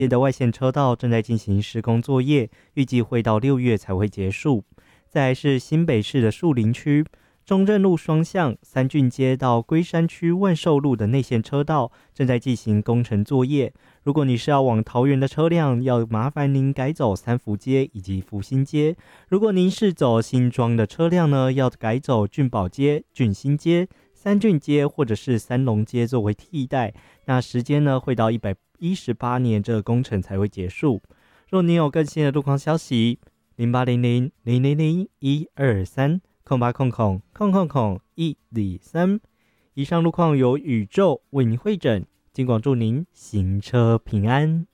街的外线车道正在进行施工作业，预计会到6月才会结束。再来是新北市的树林区，中正路双向三郡街到龟山区万寿路的内线车道正在进行工程作业。如果你是要往桃园的车辆，要麻烦您改走三福街以及福兴街；如果您是走新庄的车辆呢，要改走俊宝街、俊兴街、三郡街或者是三龙街作为替代。那时间呢会到118年这个工程才会结束。若你有更新的路况消息，0800-000-123-0800-123。以上路况由宇宙为您汇整，尽管祝您行车平安。